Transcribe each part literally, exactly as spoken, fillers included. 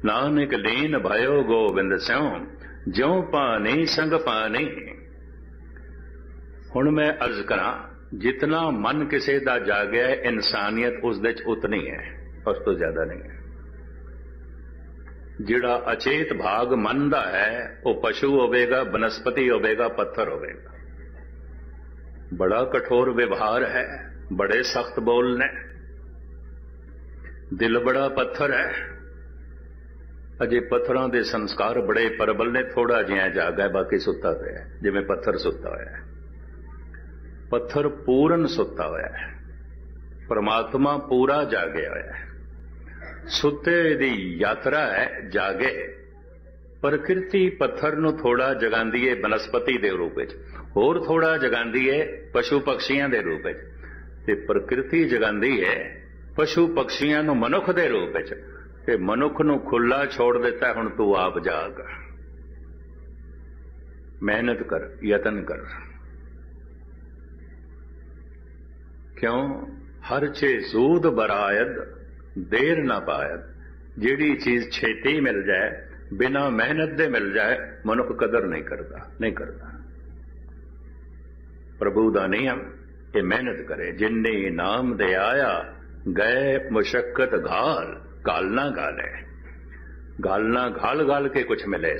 नानक लीन भयो गोबिंद स्यों ज्यों पानी संग पानी। हुण मैं अर्ज करा, जितना मन किसी का जागया इंसानियत उस दे उतनी है, उस तो ज्यादा नहीं है। जिहड़ा अचेत भाग मन दा है वह पशु होवेगा, बनस्पति होवेगा, पत्थर होवेगा। बड़ा कठोर व्यवहार है, बड़े सख्त बोल ने, दिल बड़ा पत्थर है। अजे पत्थरों के संस्कार बड़े प्रबल ने, थोड़ा जिहा जागा है, बाकी सुता पिया जिवें पत्थर सुता होया है। पत्थर पूर्ण सुता होया है, परमात्मा पूरा जागे होया है। सुते दी यात्रा है, जागे। प्रकृति पत्थर नूं थोड़ा जगांदी है बनस्पति दे रूप विच, होर थोड़ा जगांदी है पशु पक्षियां दे रूप विच, ते प्रकृति जगांदी है पशु पक्षियां नूं मनुख दे रूप विच, ते मनुख नूं खुला छोड़ दिता। हुण तू आप जाग, मेहनत कर, यतन कर। क्यों? हर चे सूद बरायद देर ना पायद। जिहड़ी चीज छेती मिल जाए, बिना मेहनत दे मिल जाए, मनुख कदर नहीं करता, नहीं करता। प्रभु दा नियम ये मेहनत करे। जिन्नी नाम दे आया गए मुशक्कत घाल, गालना गाले, गालना घाल घाल के कुछ मिले,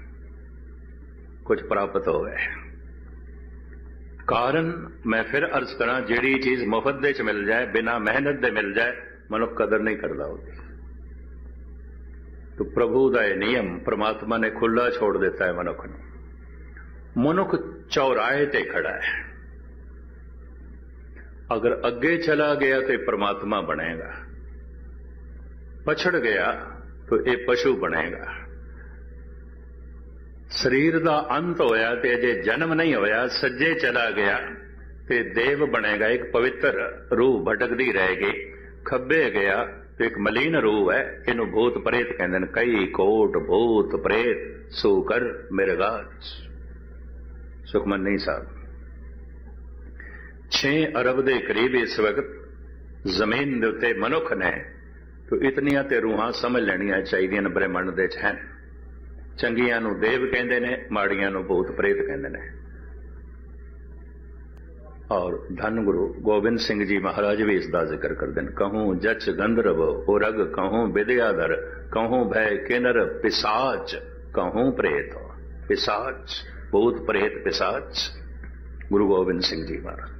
कुछ प्राप्त हो गए। कारण मैं फिर अर्ज करा, जिहड़ी चीज मुफ्त दे च मिल जाए, बिना मेहनत दे मिल जाए, मनुख कदर नहीं करता होगी। तो प्रभु का यह नियम परमात्मा ने खुला छोड़ दिता है मनुख को। मनुख चौराहे ते खड़ा है, अगर अगे चला गया तो परमात्मा बनेगा, पछड़ गया तो यह पशु बनेगा। शरीर का अंत होया ते अजे जन्म नहीं होया, सज्जे चला गया तो देव बनेगा, एक पवित्र रूह भटकती रहेगी। खब्बे गया तो एक मलीन रूह है, इनू भूत प्रेत कहते हैं। कई कोट भूत प्रेत सूकर मिर्गाज। सुखमनी साहब, छे अरब के करीब इस वक्त जमीन के उत्ते मनुख ने, तो इतनियां ते रूहां समझ लेनियां चाहिए ब्रह्मंड दे च हैं। चंगियां नू देव कहते हैं, माड़ियां नू भूत प्रेत कहते हैं। और धन गुरु गोबिंद सिंह जी महाराज भी इसका जिक्र करते हैं। कहूं जच गंधर्व उरग, कहूं विद्याधर, कहूं भय किन्नर पिशाच, कहूं प्रेत। पिशाच, भूत प्रेत पिशाच, गुरु गोबिंद सिंह जी महाराज।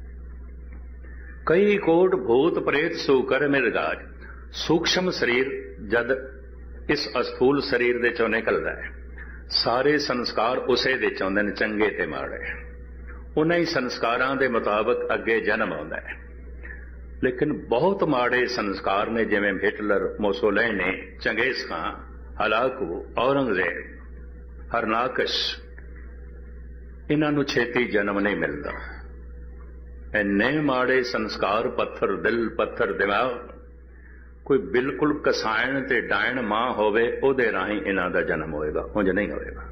कई कोट भूत प्रेत सूकर मिर्गाज। सूक्ष्म शरीर जद इस अस्थूल शरीर दे चों निकलदा है, सारे संस्कार उसे दे चों आउंदे ने, चंगे ते माड़े। उन्हीं संस्कारां दे मुताबिक अगे जन्म आउंदा है। लेकिन बहुत माड़े संस्कार ने, जिवें हिटलर, मोसोलिनी, चंगेज खां, हलाकू, औरंगजेब, हरनाकश, इन्हां नूं छेती जन्म नहीं मिलता। इन्ने माड़े संस्कार, पत्थर दिल, पत्थर दिमाग। कोई बिल्कुल कसायण ते डायण मां होवे, उहदे राहीं इन्हां दा जन्म होएगा, उंज नहीं होएगा।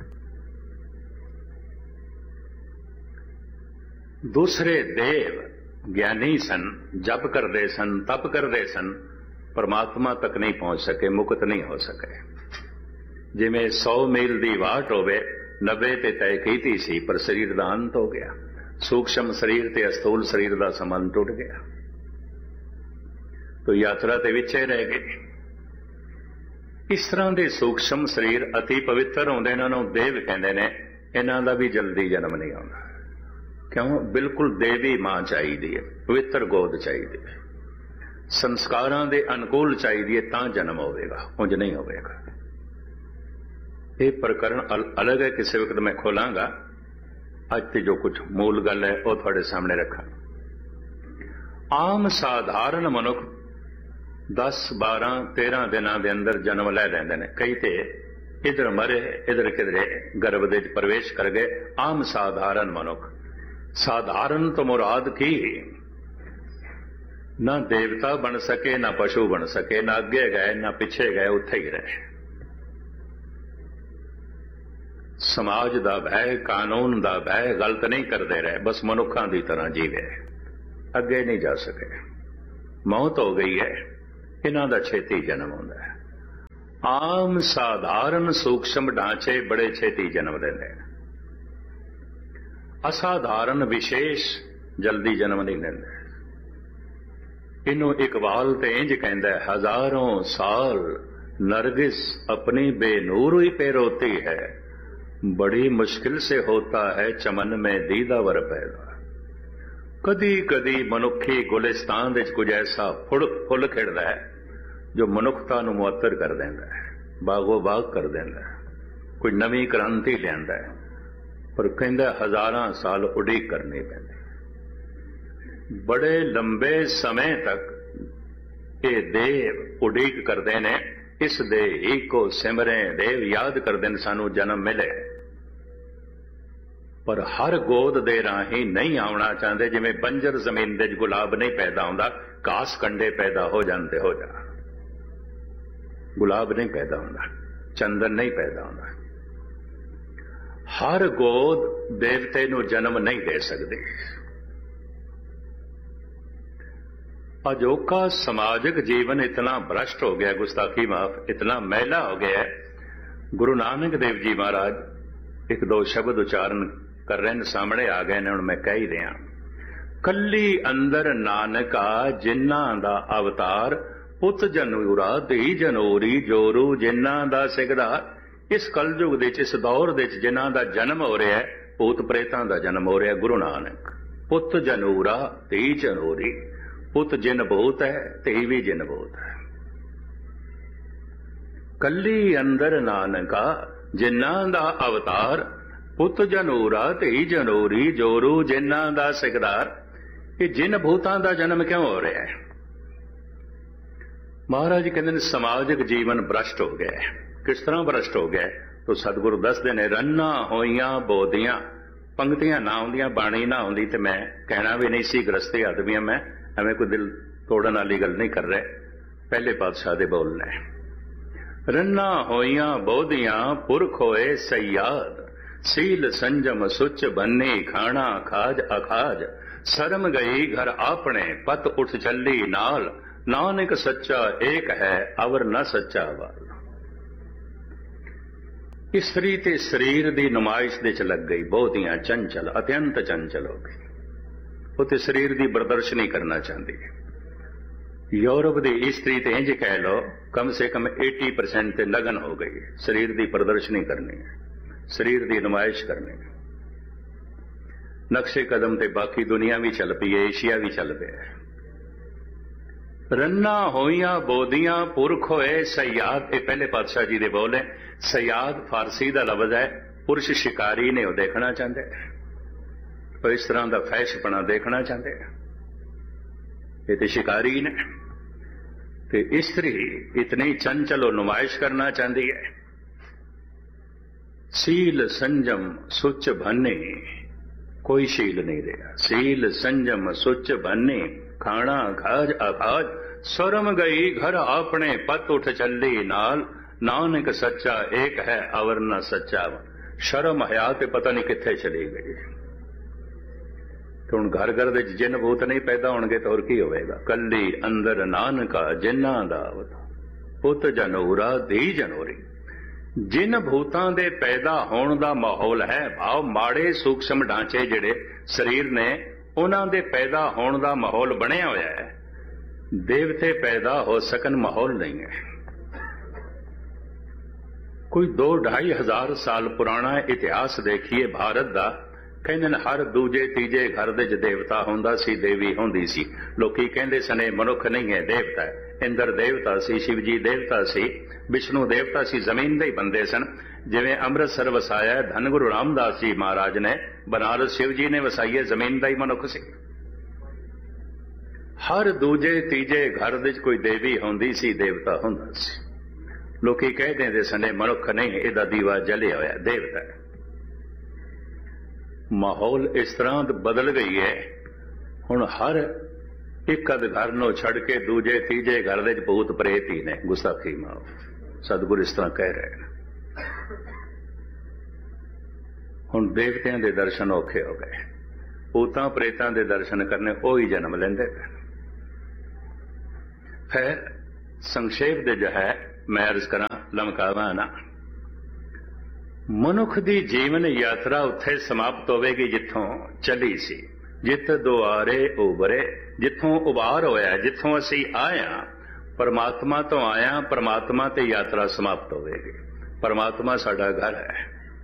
दूसरे देव ज्ञानी सन, जप करते सन, तप करते सन, परमात्मा तक नहीं पहुंच सके, मुक्त नहीं हो सके। जिमें सौ मील की वाट होवे, नब्बे ते तय की सी, पर शरीर का अंत हो गया। सूक्ष्म शरीर ते अस्थूल शरीर का संबंध टूट गया, तो यात्रा ते विचे रह गई। इस तरह के सूक्ष्म शरीर अति पवित्र होंदे, इन्हां नूं देव कहंदे ने। इन्हां दा भी जल्दी जन्म नहीं आउंदा। क्यों? बिल्कुल देवी मां चाहिए है, पवित्र गोद चाहिए, संस्कारां दे अनुकूल चाहिए, तां जन्म होवेगा, उंज नहीं होवेगा। ये प्रकरण अल, अलग है, किसी वक्त मैं खोलांगा। अज ते जो कुछ मूल गल है वह तुहाडे सामने रखा। आम साधारण मनुख दस बारह तेरह दिनों के अंदर जन्म लै लैंदे ने। कई ते इधर मरे, इधर किधरे गर्भ दे प्रवेश कर गए। आम साधारण मनुख। साधारण तो मुराद की, ना देवता बन सके, ना पशु बन सके, ना अगे गए ना पिछे गए, उत्थे ही रहे। समाज दा भय, कानून दा भय, गलत नहीं करते रहे, बस मनुखा की तरह जीवे, अगे नहीं जा सके। मौत हो गई है, इन्हां दा छेती जन्म होंदा है। ਆਮ ਸਾਧਾਰਨ ਸੂਖਸ਼ਮ ਢਾਂਚੇ ਬੜੇ ਛੇਤੀ ਜਨਮ ਲੈਂਦੇ ਨੇ, ਅਸਾਧਾਰਨ ਵਿਸ਼ੇਸ਼ ਜਲਦੀ ਜਨਮ ਨਹੀਂ ਲੈਂਦੇ। ਇਹਨੂੰ ਇਕਬਾਲ ਤੇ ਇੰਜ ਕਹਿੰਦਾ, ਹਜ਼ਾरों साल नरगिस अपनी बेनूर ही पे रोती है, बड़ी मुश्किल से होता है चमन में दीदावर पैदा। कदी कदी मनुखी गुलिस्तान विच कुछ ऐसा फुल फुल खिड़दा है जो मनुखता नूं मुअत्तर कर देंदा है, बागो बाग कर देंदा है, कोई नवीं क्रांति लिआंदा है, पर कहंदा हज़ारां साल उड़ीक करनी पैंदी। बड़े लंबे समय तक ये देव उड़ीक करते ने, इस देही को सिमरें देव याद करते ने सानू जन्म मिले, पर हर गोद दे राही नहीं आना चाहते। जिवें बंजर जमीन दे गुलाब नहीं पैदा होंदा, घास कंडे पैदा हो जाते हो जा, गुलाब नहीं पैदा होंदा, चंदन नहीं पैदा होंदा। हर गोद देवते नू जन्म नहीं दे सकती। अजोका समाजिक जीवन इतना भ्रष्ट हो गया, गुस्ताखी माफ, इतना मैला हो गया है। गुरु नानक देव जी महाराज एक दो शब्द उच्चारण कर रहे हैं, सामने आ गए ने, मैं कह ही दिया। कली अंदर नानका जिन्ना दा अवतार, पुत जनूरा धी जनोरी जोरू जिन्ना दा सिकदार। इस कलयुग दे इस दौर दे जिन्ना दा जन्म हो रहा है, भूत प्रेतां दा जन्म हो रहा है। गुरु नानक पुत जनूरा धी जनोरी, पुत जिन भूत है ते भी जिन भूत है। कली अंदर नानका जिन्ना दा अवतार, पुत जनूरा ते जनूरी जोरू जिन्ना दा सिकदार। ये जिन भूतां दा जन्म क्यों हो रहा है? महाराज कहते हैं समाजिक जीवन भ्रष्ट हो गया है। किस तरह भ्रष्ट हो गया है? तो सतगुरु दसदे ने, रन्ना होइयां बोदियां, पंक्तियां ना आउंदियां, बाणी ना आउंदी ते मैं कहना भी नहीं सी, गृहस्थी आदमी मैं, हमें कोई दिल तोड़न वाली गल नहीं कर रहे, पहले पातशाह दे बोलने। रन्ना होइयां बोधियां पुरख होए सयाद, सील संजम सुच बन्नी खाना खाज अखाज। शर्म गई घर आपने पत उठ चली नाल, नानक सच्चा एक है अवर न सच्चा वाल। स्त्री ते शरीर दी नुमाइश दे च लग गई, बोधियां चंचल अत्यंत चंचल हो गई। वो तो शरीर की प्रदर्शनी करना चाहती है। यूरोप की स्त्री तो इंज कह लो कम से कम अस्सी परसेंट ते लगन हो गई, शरीर की प्रदर्शनी करनी है, शरीर की नुमाइश करनी है। नक्शे कदम ते बाकी दुनिया भी चल पई है, एशिया भी चल पिया है। रन्ना होइयां बोदियां पुरख होए सयाद, ये पहले पातशाह जी दे बोल है। सयाद फारसी का लफ्ज है, पुरुष शिकारी ने वो देखना चाहते हैं, तो इस तरह का फैशपना देखना चाहते हैं, ये तो शिकारी ने। तो स्त्री इतनी चंचल और नुमाइश करना चाहती है। सील संजम सुच भन्ने, कोई शील नहीं रहा। सील संजम सुच भन्ने, खाना खाज अखाज। शर्म गई घर आपने पत उठ चली नाल, नानक सच्चा एक है अवर न सच्चा। शर्म हया ते पता नहीं किथे चली गई। तो हुण घर घर दे जिन भूत नहीं पैदा होणगे तो होर की होवेगा? कली अंदर नानका जिन्ना दा अवतार, पुत जनूरा धी जनोरी। जिन भूतां दे पैदा होण दा माहौल है, भाव माड़े सूक्ष्म ढांचे जिहड़े शरीर ने, उन्हां दे पैदा होण दा माहौल बनिया होया है। देवते पैदा हो सकन माहौल नहीं है। कोई दो ढाई हजार साल पुराना इतिहास देखिए भारत दा, कहंदे ने हर दूजे तीजे घर दे देवता हुंदा सी, देवी हुंदी सी। लोकी कहंदे सने मनुख नहीं है, देवता है। इंद्र देवता सी, शिव जी देवता सी, विष्णु देवता सी, जमीन दे ही बंदे सन। जिवें अमृतसर वसाया धन गुरु रामदास जी महाराज ने, बनारस शिव जी ने वसाई, जमीन दा ही मनुख सी। हर दूजे तीजे घर दे कोई देवी हुंदी सी, देवता हुंदा सी। लोकी कह देंदे सने मनुख नहीं, इहदा दीवा जलिया होया, देवता है। माहौल इस तरह बदल गई है, हुण हर एक अद घर नूं छड़ के दूजे तीजे घर दे भूत प्रेत ही ने। गुस्ताखी माफ, सतगुरु इस तरह कह रहे हैं। हुण देवतियां दे दर्शन औखे हो गए, भूतां प्रेतां दे दर्शन करने वो ही जन्म लेंदे पे। खैर संक्षेप दे जो है मैं अर्ज करा, ਲਮਕਾਵਾਂ ਨਾ। ਮਨੁੱਖ ਦੀ ਜੀਵਨ ਯਾਤਰਾ ਉੱਥੇ ਸਮਾਪਤ ਹੋਵੇਗੀ ਜਿੱਥੋਂ ਚੱਲੀ ਸੀ। ਜਿੱਤ ਦੁਆਰੇ ਉਭਰੇ, ਜਿੱਥੋਂ ਉਭਾਰ ਹੋਇਆ, ਜਿੱਥੋਂ ਅਸੀਂ ਆਏ ਹਾਂ, ਪਰਮਾਤਮਾ ਤੋਂ ਆਇਆ, ਪਰਮਾਤਮਾ ਤੇ ਯਾਤਰਾ ਸਮਾਪਤ ਹੋਵੇਗੀ। ਪਰਮਾਤਮਾ ਸਾਡਾ ਘਰ ਹੈ।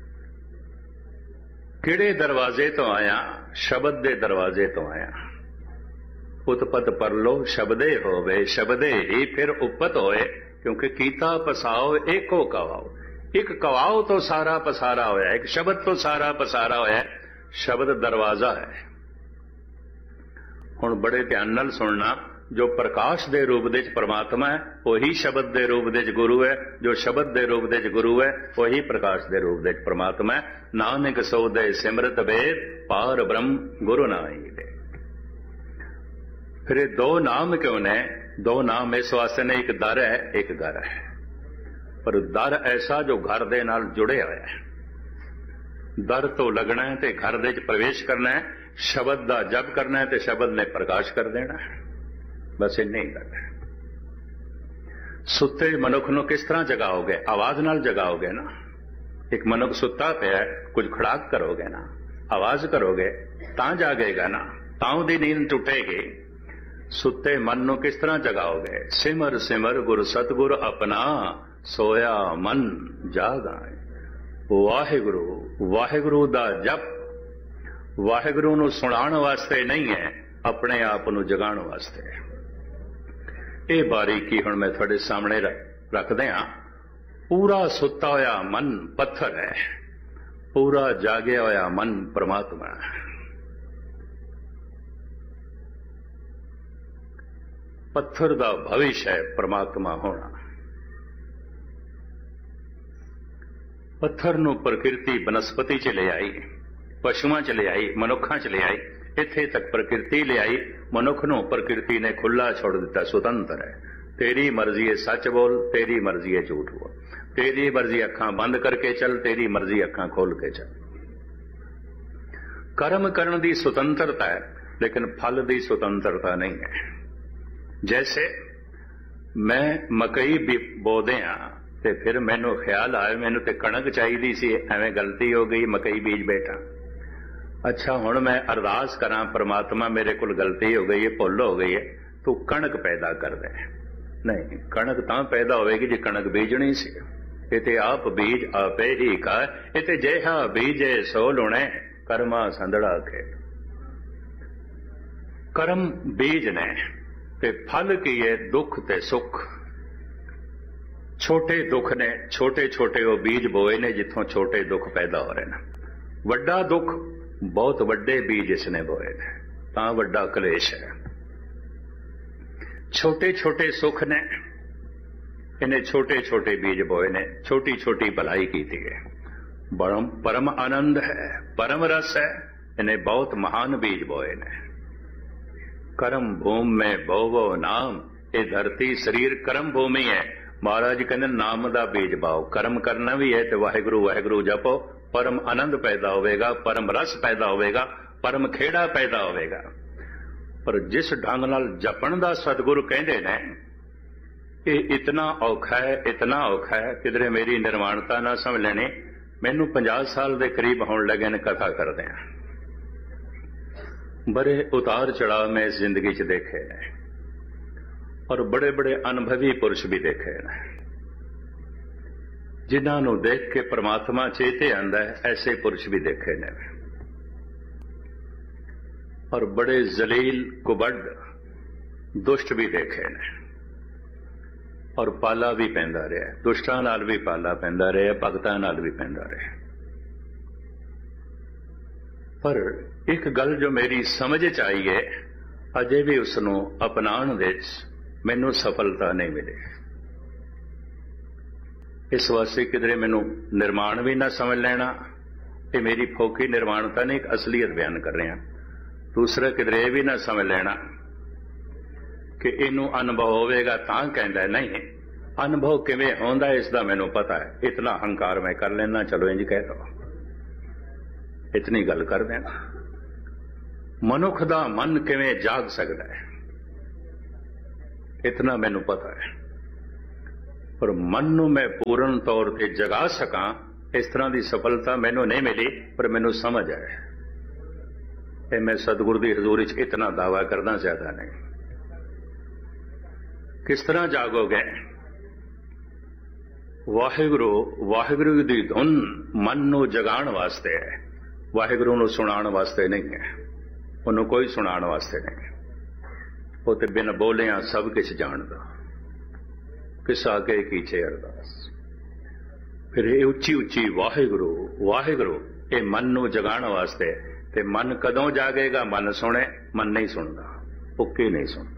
ਕਿਹੜੇ ਦਰਵਾਜ਼ੇ ਤੋਂ ਆਇਆ? ਸ਼ਬਦ ਦੇ ਦਰਵਾਜ਼ੇ ਤੋਂ ਆਇਆ। ਉਤਪਤ ਪਰਲੋ ਸ਼ਬਦੇ ਹੋਵੇ, ਸ਼ਬਦੇ ਹੀ ਫਿਰ ਉਪਤ ਹੋਏ, ਕਿਉਂਕਿ ਕੀਤਾ ਪਸਾਓ ਏਕੋ ਕਵਾਓ। ਇੱਕ ਕਵਾਓ ਤੋਂ ਸਾਰਾ ਪਸਾਰਾ ਹੋਇਆ, ਇੱਕ ਸ਼ਬਦ ਤੋਂ ਸਾਰਾ ਪਸਾਰਾ ਹੋਇਆ। ਸ਼ਬਦ ਦਰਵਾਜ਼ਾ ਹੈ। ਹੁਣ ਬੜੇ ਧਿਆਨ ਨਾਲ ਸੁਣਨਾ, ਜੋ ਪ੍ਰਕਾਸ਼ ਦੇ ਰੂਪ ਦੇ ਵਿੱਚ ਪਰਮਾਤਮਾ ਹੈ, ਉਹੀ ਸ਼ਬਦ ਦੇ ਰੂਪ ਦੇ ਵਿੱਚ ਗੁਰੂ ਹੈ। ਜੋ ਸ਼ਬਦ ਦੇ ਰੂਪ ਦੇ ਵਿੱਚ ਗੁਰੂ ਹੈ, ਉਹੀ ਪ੍ਰਕਾਸ਼ ਦੇ ਰੂਪ ਦੇ ਵਿੱਚ ਪਰਮਾਤਮਾ ਹੈ। ਨਾਨਕ ਸੋ ਦੇ ਸਿਮਰਤ ਵੇਦ, ਪਾਰ ਬ੍ਰਹਮ ਗੁਰੂ ਨਾਹੀ ਦੇ। ਫਿਰ ਇਹ ਦੋ ਨਾਮ ਕਿਉਂ ਨੇ? ਦੋ ਨਾਮ ਇਸ ਵਾਸਤੇ ਨੇ, ਇੱਕ ਦਰ ਹੈ, ਇੱਕ ਘਰ ਹੈ। ਪਰ ਦਰ ਐਸਾ ਜੋ ਘਰ ਦੇ ਨਾਲ ਜੁੜਿਆ ਹੋਇਆ ਹੈ। ਦਰ ਤੋਂ ਲੱਗਣਾ ਹੈ ਤੇ ਘਰ ਦੇ ਵਿੱਚ ਪ੍ਰਵੇਸ਼ ਕਰਨਾ ਹੈ। ਸ਼ਬਦ ਦਾ ਜਪ ਕਰਨਾ ਹੈ ਤੇ ਸ਼ਬਦ ਨੇ ਪ੍ਰਕਾਸ਼ ਕਰ ਦੇਣਾ ਹੈ। ਬਸ ਇੰਨਾ ਹੀ ਗੱਲ ਹੈ। ਸੁੱਤੇ ਮਨੁੱਖ ਨੂੰ ਕਿਸ ਤਰ੍ਹਾਂ ਜਗਾਓਗੇ? ਆਵਾਜ਼ ਨਾਲ ਜਗਾਓਗੇ ਨਾ। ਇੱਕ ਮਨੁੱਖ ਸੁੱਤਾ ਪਿਆ, ਕੁਝ ਖੜਾਕ ਕਰੋਗੇ ਨਾ, ਆਵਾਜ਼ ਕਰੋਗੇ ਤਾਂ ਜਾਗੇਗਾ ਨਾ, ਤਾਂ ਉਹਦੀ ਨੀਂਦ ਟੁੱਟੇਗੀ। ਸੁੱਤੇ ਮਨ ਨੂੰ ਕਿਸ ਤਰ੍ਹਾਂ ਜਗਾਓਗੇ? ਸਿਮਰ ਸਿਮਰ ਗੁਰ ਸਤਿਗੁਰ ਆਪਣਾ, ਸੋਇਆ ਮਨ ਜਾਗਾਏ। ਵਾਹਿਗੁਰੂ ਵਾਹਿਗੁਰੂ ਦਾ ਜਪ ਵਾਹਿਗੁਰੂ ਨੂੰ ਸੁਣਾਉਣ ਵਾਸਤੇ ਨਹੀਂ ਹੈ, ਆਪਣੇ ਆਪ ਨੂੰ ਜਗਾਉਣ ਵਾਸਤੇ। ਇਹ ਬਾਰੀਕੀ ਹੁਣ ਮੈਂ ਤੁਹਾਡੇ ਸਾਹਮਣੇ ਰੱਖਦੇ ਹਾਂ। ਪੂਰਾ ਸੁੱਤਾ ਹੋਇਆ ਮਨ ਪੱਥਰ ਹੈ, ਪੂਰਾ ਜਾਗਿਆ ਹੋਇਆ ਮਨ ਪਰਮਾਤਮਾ ਹੈ। ਪੱਥਰ ਦਾ ਭਵਿਸ਼ ਹੈ ਪਰਮਾਤਮਾ ਹੋਣਾ। ਪੱਥਰ ਨੂੰ ਪ੍ਰਕਿਰਤੀ ਬਨਸਪਤੀ ਚ ਲੈ ਆਈ, ਪਸ਼ੂਆਂ ਚ ਲੈ ਆਈ, ਮਨੁੱਖਾਂ ਚ ਲੈ ਆਈ। ਇੱਥੇ ਤੱਕ ਪ੍ਰਕਿਰਤੀ ਲੈ ਆਈ। ਮਨੁੱਖ ਨੂੰ ਪ੍ਰਕਿਰਤੀ ਨੇ ਖੁੱਲਾ ਛੋੜ ਦਿੱਤਾ, ਸੁਤੰਤਰ ਹੈ। ਤੇਰੀ ਮਰਜ਼ੀ ਹੈ ਸੱਚ ਬੋਲ, ਤੇਰੀ ਮਰਜ਼ੀ ਹੈ ਝੂਠ ਬੋਲ, ਤੇਰੀ ਮਰਜ਼ੀ ਅੱਖਾਂ ਬੰਦ ਕਰਕੇ ਚੱਲ, ਤੇਰੀ ਮਰਜ਼ੀ ਅੱਖਾਂ ਖੋਲ ਕੇ ਚੱਲ। ਕਰਮ ਕਰਨ ਦੀ ਸੁਤੰਤਰਤਾ ਹੈ, ਲੇਕਿਨ ਫਲ ਦੀ ਸੁਤੰਤਰਤਾ ਨਹੀਂ ਹੈ। ਜੈਸੇ ਮੈਂ ਮਕਈ ਵੀ ਬੋਦੇ ਹਾਂ ਤੇ ਫਿਰ ਮੈਨੂੰ ਖਿਆਲ ਆਇਆ ਮੈਨੂੰ ਤੇ ਕਣਕ ਚਾਹੀਦੀ ਸੀ, ਐਵੇਂ ਗਲਤੀ ਹੋ ਗਈ, ਮਕਈ ਬੀਜ ਬੈਠਾ। ਅੱਛਾ, ਹੁਣ ਮੈਂ ਅਰਦਾਸ ਕਰਾਂ, ਪਰਮਾਤਮਾ ਮੇਰੇ ਕੋਲ ਗਲਤੀ ਹੋ ਗਈ ਹੈ, ਭੁੱਲ ਹੋ ਗਈ ਹੈ, ਤੂੰ ਕਣਕ ਪੈਦਾ ਕਰ ਦੇ। ਨਹੀਂ, ਕਣਕ ਤਾਂ ਪੈਦਾ ਹੋਵੇਗੀ ਜੇ ਕਣਕ ਬੀਜਣੀ ਸੀ। ਇਹ ਤੇ ਆਪ ਬੀਜ ਆਪੇ ਹੀ ਕਾ, ਇਹ ਤੇ ਜਿਹਾ ਬੀਜੇ ਸੋ ਲੁਣੇ, ਕਰਮਾ ਸੰਦੜਾ ਖੇਡ। ਕਰਮ ਬੀਜ ਨੇ ਤੇ ਫਲ ਕੀ ਹੈ? ਦੁੱਖ ਤੇ ਸੁੱਖ। ਛੋਟੇ ਦੁੱਖ ਨੇ, ਛੋਟੇ ਛੋਟੇ ਉਹ ਬੀਜ ਬੋਏ ਨੇ ਜਿੱਥੋਂ ਛੋਟੇ ਦੁੱਖ ਪੈਦਾ ਹੋ ਰਹੇ ਨੇ। ਵੱਡਾ ਦੁੱਖ ਬਹੁਤ ਵੱਡੇ ਬੀਜ ਇਸਨੇ ਬੋਏ ਨੇ, ਤਾਂ ਵੱਡਾ ਕਲੇਸ਼ ਹੈ। ਛੋਟੇ ਛੋਟੇ ਸੁੱਖ ਨੇ, ਇਹਨੇ ਛੋਟੇ ਛੋਟੇ ਬੀਜ ਬੋਏ ਨੇ, ਛੋਟੀ ਛੋਟੀ ਭਲਾਈ ਕੀਤੀ ਹੈ। ਪਰਮ ਪਰਮ ਆਨੰਦ ਹੈ, ਪਰਮ ਰਸ ਹੈ, ਇਹਨੇ ਬਹੁਤ ਮਹਾਨ ਬੀਜ ਬੋਏ ਨੇ। ਕਰਮ ਭੂਮ ਮੈਂ ਬੋਵੋ ਨਾਮ, ਇਹ ਧਰਤੀ ਸਰੀਰ ਕਰਮ ਭੂਮੀ ਹੈ। ਮਹਾਰਾਜ ਕਹਿੰਦੇ ਨਾਮ ਦਾ ਬੀਜ ਪਾਓ। ਕਰਮ ਕਰਨਾ ਵੀ ਹੈ ਤੇ ਵਾਹਿਗੁਰੂ ਵਾਹਿਗੁਰੂ ਜਪੋ, ਪਰਮ ਆਨੰਦ ਪੈਦਾ ਹੋਵੇਗਾ, ਪਰਮ ਰਸ ਪੈਦਾ ਹੋਵੇਗਾ, ਪਰਮ ਖੇੜਾ ਪੈਦਾ ਹੋਵੇਗਾ। ਪਰ ਜਿਸ ਢੰਗ ਨਾਲ ਜਪਣ ਦਾ ਸਤਿਗੁਰੂ ਕਹਿੰਦੇ ਨੇ, ਇਹ ਇਤਨਾ ਔਖਾ ਹੈ, ਇਤਨਾ ਔਖਾ ਹੈ, ਕਿਧਰੇ ਮੇਰੀ ਨਿਰਵਾਣਤਾ ਨਾ ਸਮਝ ਲੈਣੀ। ਮੈਨੂੰ ਪੰਜਾਹ ਸਾਲ ਦੇ ਕਰੀਬ ਹੋਣ ਲੱਗੇ ਨੇ ਕਥਾ ਕਰਦੇ ਆ। ਬੜੇ ਉਤਾਰ ਚੜਾਵ ਮੈਂ ਇਸ ਜ਼ਿੰਦਗੀ 'ਚ ਦੇਖੇ ਨੇ, ਔਰ ਬੜੇ ਬੜੇ ਅਨੁਭਵੀ ਪੁਰਸ਼ ਵੀ ਦੇਖੇ ਨੇ, ਜਿਨ੍ਹਾਂ ਨੂੰ ਦੇਖ ਕੇ ਪਰਮਾਤਮਾ ਚੇਤੇ ਆਉਂਦਾ ਹੈ। ਐਸੇ ਪੁਰਸ਼ ਵੀ ਦੇਖੇ ਨੇ, ਔਰ ਬੜੇ ਜ਼ਲੀਲ ਕੁਬੱਡ ਦੁਸ਼ਟ ਵੀ ਦੇਖੇ ਨੇ, ਔਰ ਪਾਲਾ ਵੀ ਪੈਂਦਾ ਰਿਹਾ। ਦੁਸ਼ਟਾਂ ਨਾਲ ਵੀ ਪਾਲਾ ਪੈਂਦਾ ਰਿਹਾ, ਭਗਤਾਂ ਨਾਲ ਵੀ ਪੈਂਦਾ ਰਿਹਾ। ਪਰ ਇੱਕ ਗੱਲ ਜੋ ਮੇਰੀ ਸਮਝ 'ਚ ਆਈ ਹੈ, ਅਜੇ ਵੀ ਉਸ ਨੂੰ ਅਪਣਾਉਣ ਵਿੱਚ ਮੈਨੂੰ ਸਫਲਤਾ ਨਹੀਂ ਮਿਲੀ। ਇਸ ਵਾਸਤੇ ਕਿਧਰੇ ਮੈਨੂੰ ਨਿਰਮਾਣ ਵੀ ਨਾ ਸਮਝ ਲੈਣਾ, ਇਹ ਮੇਰੀ ਫੋਕੀ ਨਿਰਮਾਣਤਾ ਨਹੀਂ, ਇੱਕ ਅਸਲੀਅਤ ਬਿਆਨ ਕਰ ਰਿਹਾ। ਦੂਸਰਾ, ਕਿਧਰੇ ਇਹ ਵੀ ਨਾ ਸਮਝ ਲੈਣਾ ਕਿ ਇਹਨੂੰ ਅਨੁਭਵ ਹੋਵੇਗਾ ਤਾਂ ਕਹਿੰਦਾ, ਨਹੀਂ। ਅਨੁਭਵ ਕਿਵੇਂ ਹੁੰਦਾ ਇਸ ਦਾ ਮੈਨੂੰ ਪਤਾ ਹੈ। ਇਤਨਾ ਹੰਕਾਰ ਮੈਂ ਕਰ ਲੈਣਾ, ਚਲੋ ਇੰਜ ਕਹਿ ਦੋ, ਇਤਨੀ ਗੱਲ ਕਰ ਦੇਣਾ। ਮਨੁੱਖ ਦਾ ਮਨ ਕਿਵੇਂ ਜਾਗ ਸਕਦਾ ਹੈ, ਇਤਨਾ ਮੈਨੂੰ ਪਤਾ ਹੈ। पर मन नूं मैं पूर्ण तौर ते जगा सकां, इस तरह की सफलता मैनूं नहीं मिली, पर मैनूं समझ है। ये मैं सतगुरु की हजूरी च इतना दावा करना चाहता नहीं। किस तरह जागोगे? वाहिगुरु वाहिगुरु की धुन मन नूं जगाण वास्ते है, वाहिगुरु नूं सुनाण वास्ते नहीं है। उन्होंने कोई सुनाण वास्ते नहीं। वो तो बिन बोलिया सब कुछ जानदा, किसा के कीचे अरदास। फिर ये उच्ची उच्ची वाहिगुरु वाहिगुरु ये मन नूं जगाण वास्ते। ते मन कदों जागेगा? मन सुने, मन नहीं सुनता, पुक्की नहीं सुनता।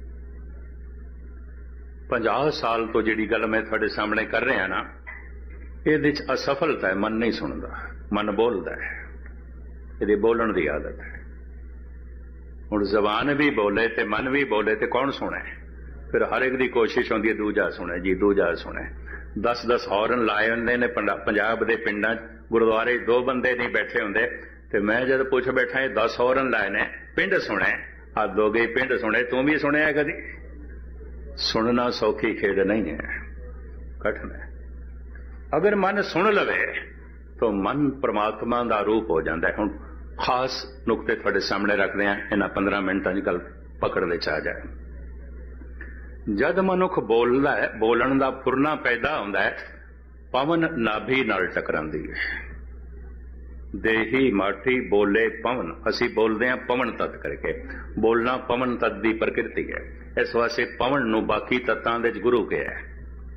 पंजाह साल तो जिहड़ी गल मैं तुहाडे सामने कर रहा ना, इहदे च असफलता है। मन नहीं सुनता, मन बोलता है, इहदी बोलण दी आदत है। हुण जबान भी बोले ते मन भी बोले ते कौन सुने? फिर हर एक दी कोशिश होंदी है दूजा सुने जी, दूजा सुने। दस दस हॉर्न लाए होंदे ने पंजाब दे पिंडां च, गुरुद्वारे दो बंदे नहीं बैठे होंदे, ते मैं जद पुछ बैठा ये दस हॉर्न लाए ने, पिंड सुने, हद हो गई पिंड सुने। तू भी सुनिया कदी? सुनना सौखी खेड नहीं है, कठिन है। अगर मन सुन लवे तो मन परमात्मा का रूप हो जाता है। हुण खास नुकते थोड़े सामने रखते हैं, इन्हां पंद्रह मिनटां च गल पकड़ ले आ जाए। जद मनुख बोलदा है, बोलन का फुरना पैदा होंदा है, पवन नाभि नाल टकरांदी है। देही माठी बोले पवन, असी बोलते हैं पवन तत्त करके। बोलना पवन तत्त की प्रकृति है, इस वास्ते पवन नूं बाकी तत्तां दे च गुरु कहा है।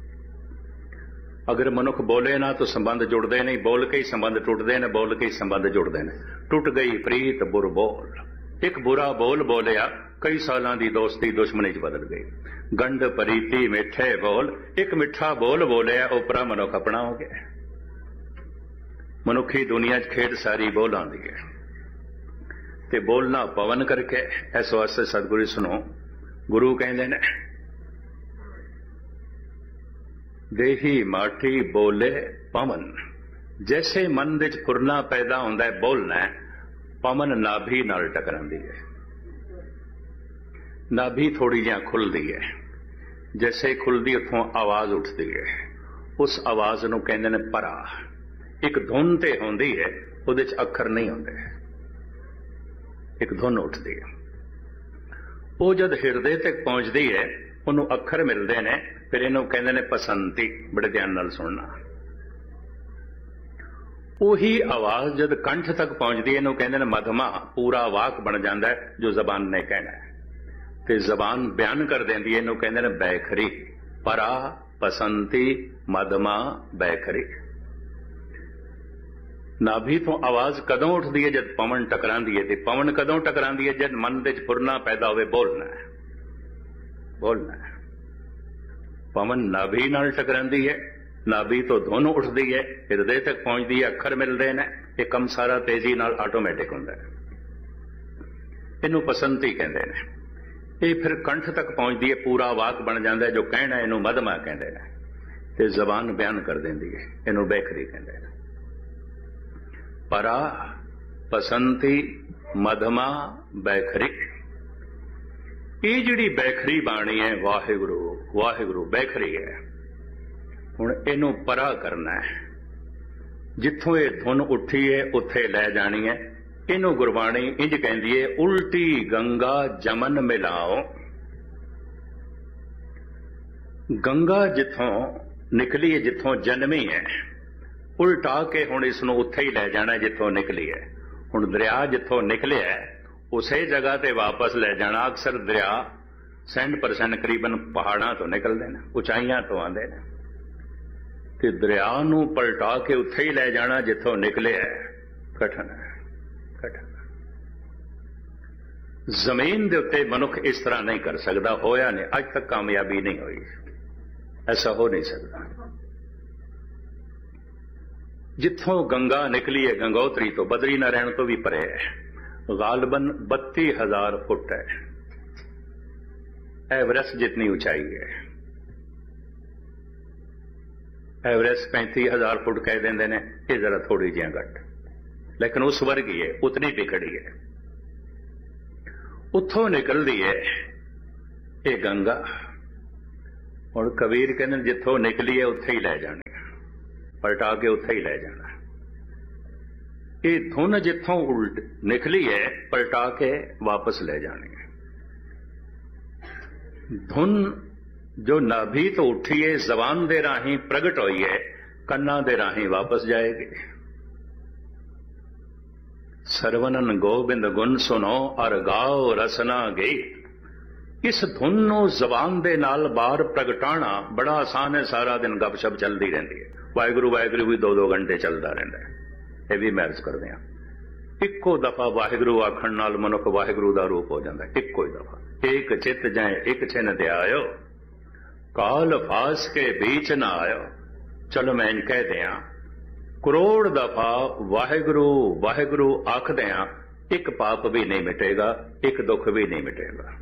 अगर मनुख बोले ना तो संबंध जुड़ते नहीं, बोल के ही संबंध टुटते हैं, बोल के ही संबंध जुड़ते हैं। टुट गई प्रीत बुर बोल, एक बुरा बोल बोलिया, कई सालों की दोस्ती दुश्मनी च बदल गई। गंढ परीती मिठे बोल, एक मिठा बोल बोलिया, उपरा मनुख अपना हो गया। मनुखी दुनिया च खेड सारी बोल आती है, ते बोलना पवन करके। इस वास्ते सतगुरु सुनो, गुरु कहते ने देही माठी बोले पवन। जैसे मन दे च फुरना पैदा होंदा है, बोलना है, पवन नाभि नाल टकरांदी है। नाभि थोड़ी जी खुलती है, जैसे खुलती उथों आवाज उठती है। उस आवाज नूं कहंदे ने परा। एक धुन ते होंदी है, उहदे च अखर नहीं होंदे, एक धुन उठती है। वो जद हिरदे तक पहुंचती है, उन्होंने अखर मिलते हैं, फिर इन्हों कहते हैं पसंती। बड़े ध्यान नाल सुनना। उही आवाज जद कंठ तक पहुंचती है, इन्हों कहते हैं मधमा। पूरा वाक बन जाता है जो जबान ने कहना है, ते जबान बयान कर देंदी है, इन्हों कहते हैं बैखरी। परा पसंती मधमा बैखरी। नाभि तो आवाज कदों उठती है? जब पवन टकरांदी है। ते पवन कदों टकरांदी है? जब मन दे फुरना पैदा होवे, बोलना है, बोलना है। पवन नाभि नाल टकरांदी है, नाभि तो धुन उठती है, हिरदे तक पहुंचती है, अखर मिलते हैं। ये कम सारा तेजी नाल आटोमैटिक होंदा है। इनू पसंती कहते हैं। ये फिर कंठ तक पहुंचती है, पूरा वाक बन जाता है, जो कहना इनू मधमा कहते हैं, ते जबान बयान कर देंदी है, इनू बैखरी कहते हैं। परा पसंती मधमा बैखरी। ये जिहड़ी बैखरी बाणी है, वाहिगुरु वाहिगुरु बैखरी है। हुण इनू परा करना है, जिथों ये धुन उठी है उत्थे लै जानी है। इनू गुरबाणी इंज कहंदी है, उल्टी गंगा जमन मिलाओ। गंगा जिथों निकली है, जिथों जन्मी है, उल्टा के हुण इसनूं उत्थे ही लै जाना जिथों निकली है। हुण दरिया जिथों निकलिया है, उसे जगह ते वापस ले जाना। अक्सर दरिया सेंट परसेंट करीबन पहाड़ां तो निकलते हैं, उचाइयां तो आते हैं, ते दरिया नूं पलटा के उत्थे ही ले जाना जिथों निकले है, कठिन है, कठिन। जमीन दे उत्ते मनुख इस तरह नहीं कर सकता, होया नहीं, अज तक कामयाबी नहीं हुई, ऐसा हो नहीं सकता। जिथों गंगा निकली है, गंगोत्री तो, बदरी नारायण तो भी परे है, गालबन बत्ती हजार फुट है। एवरेस्ट जितनी ऊंचाई है, एवरेस्ट पैंती हजार फुट कह देंगे ने, ये जरा थोड़ी जी घट, लेकिन उस वर्ग ही है, उतनी बिखड़ी है। उथों निकलती है ये गंगा, ਹੁਣ ਕਬੀਰ ਕਹਿੰਦੇ ਜਿੱਥੋਂ ਨਿਕਲੀ ਹੈ ਉੱਥੇ ਹੀ ਲੈ ਜਾਣੀ, ਪਲਟਾ ਕੇ ਉੱਥੇ ਹੀ ਲੈ ਜਾਣਾ। ਇਹ ਧੁਨ ਜਿੱਥੋਂ ਉਲਟ ਨਿਕਲੀ ਹੈ ਪਲਟਾ ਕੇ ਵਾਪਸ ਲੈ ਜਾਣੀ ਹੈ। ਧੁਨ ਜੋ ਨਾਭੀ ਤੋਂ ਉੱਠੀ ਹੈ ਜ਼ਬਾਨ ਦੇ ਰਾਹੀਂ ਪ੍ਰਗਟ ਹੋਈ ਹੈ ਕੰਨਾਂ ਦੇ ਰਾਹੀਂ ਵਾਪਸ ਜਾਏਗੀ। ਸਰਵਨਨ ਗੋਬਿੰਦ ਗੁਣ ਸੁਨੋ ਅਰ ਗਾਓ ਰਸਨਾ ਗਈ। ਇਸ ਧੁਨ ਨੂੰ ਜ਼ਬਾਨ ਦੇ ਨਾਲ ਬਾਹਰ ਪ੍ਰਗਟਾਣਾ ਬੜਾ ਆਸਾਨ ਹੈ। ਸਾਰਾ ਦਿਨ ਗੱਪਸ਼ਪ ਚੱਲਦੀ ਰਹਿੰਦੀ ਹੈ, ਵਾਹਿਗੁਰੂ ਵਾਹਿਗੁਰੂ ਵੀ ਦੋ ਦੋ ਘੰਟੇ ਚੱਲਦਾ ਰਹਿੰਦਾ ਹੈ। ਇਹ ਵੀ ਮੈਰਿਜ ਕਰਦੇ ਹਾਂ। ਇੱਕੋ ਦਫਾ ਵਾਹਿਗੁਰੂ ਆਖਣ ਨਾਲ ਮਨੁੱਖ ਵਾਹਿਗੁਰੂ ਦਾ ਰੂਪ ਹੋ ਜਾਂਦਾ। ਇੱਕੋ ਹੀ ਦਫਾ ਇੱਕ ਚਿੱਤ ਜਾਏ ਇੱਕ ਛਿਨ ਧਿਆਇਓ ਕਾਲ ਫਾਸ ਕੇ बीच ਨਾ ਆਇਓ। ਚਲੋ ਮੈਂ ਇੰਝ ਕਹਿ ਦਿਆਂ, ਕਰੋੜ ਦਫਾ ਵਾਹਿਗੁਰੂ ਵਾਹਿਗੁਰੂ ਆਖਦਿਆਂ ਇੱਕ ਪਾਪ ਵੀ ਨਹੀਂ ਮਿਟੇਗਾ, ਇੱਕ ਦੁੱਖ ਵੀ ਨਹੀਂ ਮਿਟੇਗਾ।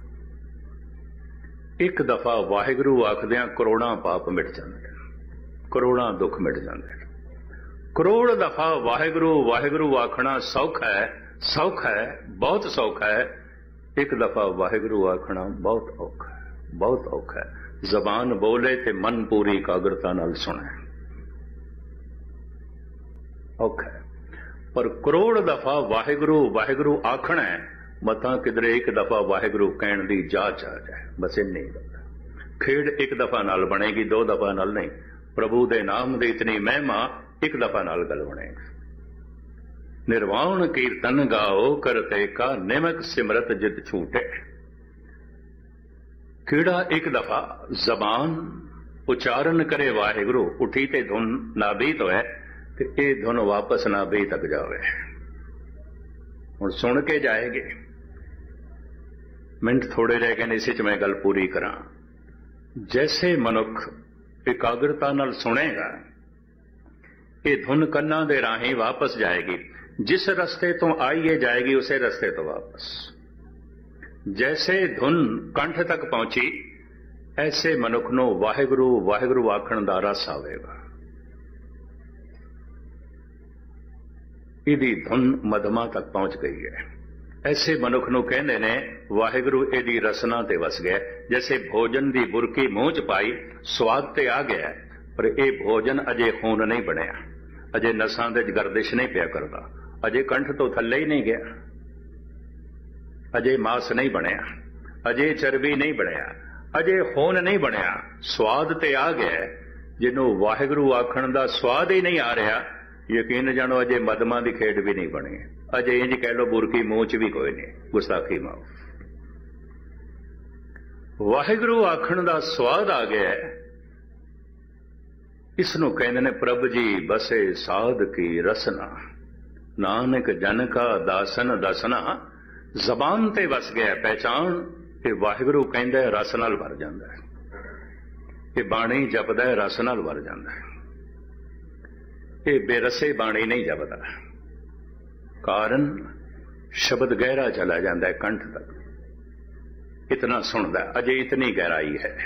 ਇੱਕ ਦਫਾ ਵਾਹਿਗੁਰੂ ਆਖਦਿਆਂ ਕਰੋੜਾਂ ਪਾਪ ਮਿਟ ਜਾਂਦੇ, ਕਰੋੜਾਂ ਦੁੱਖ ਮਿਟ ਜਾਂਦੇ। ਕਰੋੜ ਦਫਾ ਵਾਹਿਗੁਰੂ ਵਾਹਿਗੁਰੂ ਆਖਣਾ ਸੌਖਾ ਹੈ, ਸੌਖਾ ਹੈ, ਬਹੁਤ ਸੌਖਾ ਹੈ। ਇੱਕ ਦਫਾ ਵਾਹਿਗੁਰੂ ਆਖਣਾ ਬਹੁਤ ਔਖਾ ਹੈ, ਬਹੁਤ ਔਖਾ ਹੈ। ਜ਼ਬਾਨ ਬੋਲੇ ਤੇ ਮਨ ਪੂਰੀ ਇਕਾਗਰਤਾ ਨਾਲ ਸੁਣੇ, ਔਖਾ ਹੈ। ਪਰ ਕਰੋੜ ਦਫਾ ਵਾਹਿਗੁਰੂ ਵਾਹਿਗੁਰੂ ਆਖਣਾ ਹੈ, ਮਤਾਂ ਕਿਧਰੇ ਇੱਕ ਦਫਾ ਵਾਹਿਗੁਰੂ ਕਹਿਣ ਦੀ ਜਾਚ ਆ ਜਾਏ, ਬਸ ਇੰਨੀ ਗੱਲ। ਖੇਡ ਇੱਕ ਦਫਾ ਨਾਲ ਬਣੇਗੀ, ਦੋ ਦਫਾ ਨਾਲ ਨਹੀਂ। ਪ੍ਰਭੂ ਦੇ ਨਾਮ ਦੀ ਇਤਨੀ ਮਹਿਮਾ ਇੱਕ ਦਫਾ ਨਾਲ ਗੱਲ ਬਣੇਗੀ। ਨਿਰਵਾਣ ਕੀਰਤਨ ਗਾਓ ਕਰਤੇ ਕਾ ਨਿਮਕ ਸਿਮਰਤ ਜਿਤ ਛੂਟੇ। ਕਿਹੜਾ ਇੱਕ ਦਫਾ ਜ਼ਬਾਨ ਉਚਾਰਨ ਕਰੇ ਵਾਹਿਗੁਰੂ, ਉਠੀ ਤੇ ਧੁਨ ਨਾਭੀ ਤੋਂ ਹੈ ਤੇ ਇਹ ਧੁਨ ਵਾਪਸ ਨਾਭੀ ਤੱਕ ਜਾਵੇ। ਹੁਣ ਸੁਣ ਕੇ ਜਾਏਗੇ। ਮਿੰਟ ਥੋੜੇ ਰਹਿ ਗਏ ਨੇ, ਇਸੇ ਚ ਮੈਂ ਗੱਲ ਪੂਰੀ ਕਰਾਂ। ਜੈਸੇ ਮਨੁੱਖ ਇਕਾਗਰਤਾ ਨਾਲ ਸੁਣੇਗਾ, ਇਹ ਧੁਨ ਕੰਨਾਂ ਦੇ ਰਾਹੀਂ ਵਾਪਸ ਜਾਏਗੀ। ਜਿਸ ਰਸਤੇ ਤੋਂ ਆਈ ਹੈ ਜਾਏਗੀ ਉਸੇ ਰਸਤੇ ਤੋਂ ਵਾਪਸ। ਜੈਸੇ ਧੁਨ ਕੰਠ ਤੱਕ ਪਹੁੰਚੀ, ਐਸੇ ਮਨੁੱਖ ਨੂੰ ਵਾਹਿਗੁਰੂ ਵਾਹਿਗੁਰੂ ਆਖਣ ਦਾ ਰਸ ਆਵੇਗਾ। ਇਹਦੀ ਧੁਨ ਮਧਮਾ ਤੱਕ ਪਹੁੰਚ ਗਈ ਹੈ। ਐਸੇ ਮਨੁੱਖ ਨੂੰ ਕਹਿੰਦੇ ਨੇ ਵਾਹਿਗੁਰੂ ਇਹਦੀ ਰਸਨਾ ਤੇ ਵਸ ਗਿਆ। ਜੈਸੇ ਭੋਜਨ ਦੀ ਬੁਰਕੀ ਮੂੰਹ ਚ ਪਾਈ, ਸਵਾਦ ਤੇ ਆ ਗਿਆ, ਪਰ ਇਹ ਭੋਜਨ ਅਜੇ ਖੂਨ ਨਹੀਂ ਬਣਿਆ, ਅਜੇ ਨਸਾਂ ਦੇ ਗਰਦਿਸ਼ ਨਹੀਂ ਪਿਆ ਕਰਦਾ, ਅਜੇ ਕੰਠ ਤੋਂ ਥੱਲੇ ਹੀ ਨਹੀਂ ਗਿਆ, ਅਜੇ ਮਾਸ ਨਹੀਂ ਬਣਿਆ, ਅਜੇ ਚਰਬੀ ਨਹੀਂ ਬਣਿਆ, ਅਜੇ ਖੂਨ ਨਹੀਂ ਬਣਿਆ। ਸਵਾਦ ਤੇ ਆ ਗਿਆ। ਜਿਹਨੂੰ ਵਾਹਿਗੁਰੂ ਆਖਣ ਦਾ ਸਵਾਦ ਹੀ ਨਹੀਂ ਆ ਰਿਹਾ, ਯਕੀਨ ਜਾਣੋ ਅਜੇ ਮਦਮਾ ਦੀ ਖੇਡ ਵੀ ਨਹੀਂ ਬਣੀ। ਅਜੇ ਇੰਜ ਕਹਿ ਲੋ ਬੁਰਕੀ ਮੂੰਹ ਚ ਵੀ ਕੋਈ ਨਹੀਂ, ਗੁਸਤਾਖੀ ਮਾਫ। ਵਾਹਿਗੁਰੂ ਆਖਣ ਦਾ ਸਵਾਦ ਆ ਗਿਆ। ਇਸ ਨੂੰ ਕਹਿੰਦੇ ਨੇ ਪ੍ਰਭ ਜੀ ਬਸੇ ਸਾਧ ਕੀ ਰਸਨਾ, ਨਾਨਕ ਜਨ ਕਾ ਦਾਸਨ ਦਸਨਾ। ਜ਼ਬਾਨ ਤੇ ਵਸ ਗਿਆ ਪਹਿਚਾਨ ਤੇ ਵਾਹਿਗੁਰੂ ਕਹਿੰਦਾ ਰਸ ਨਾਲ ਭਰ ਜਾਂਦਾ ਹੈ। ਇਹ ਬਾਣੀ ਜਪਦਾ ਰਸ ਨਾਲ ਭਰ ਜਾਂਦਾ ਹੈ। ਇਹ ਬੇਰਸੇ ਬਾਣੀ ਨਹੀਂ ਜਪਦਾ, ਕਾਰਨ ਸ਼ਬਦ ਗਹਿਰਾ ਚਲਾ ਜਾਂਦਾ ਹੈ ਕੰਠ ਤੱਕ। ਇਤਨਾ ਸੁਣਦਾ, ਅਜੇ ਇਤਨੀ ਗਹਿਰਾਈ ਹੈ।